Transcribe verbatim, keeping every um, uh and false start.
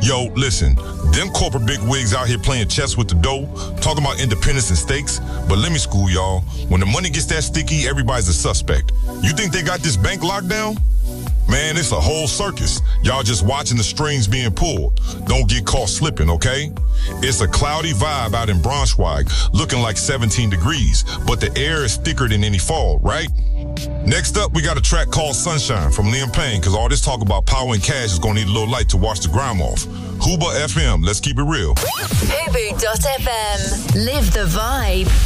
Yo, listen, them corporate bigwigs out here playing chess with the dough, talking about independence and stakes, but let me school y'all. When the money gets that sticky, everybody's a suspect. You think they got this bank locked down? Man, it's a whole circus. Y'all just watching the strings being pulled. Don't get caught slipping, okay? It's a cloudy vibe out in Braunschweig, looking like seventeen degrees, but the air is thicker than any fog, right? Next up, we got a track called Sunshine from Liam Payne, because all this talk about power and cash is going to need a little light to wash the grime off. Huba F M, let's keep it real. Hubu dot F M, live the vibe.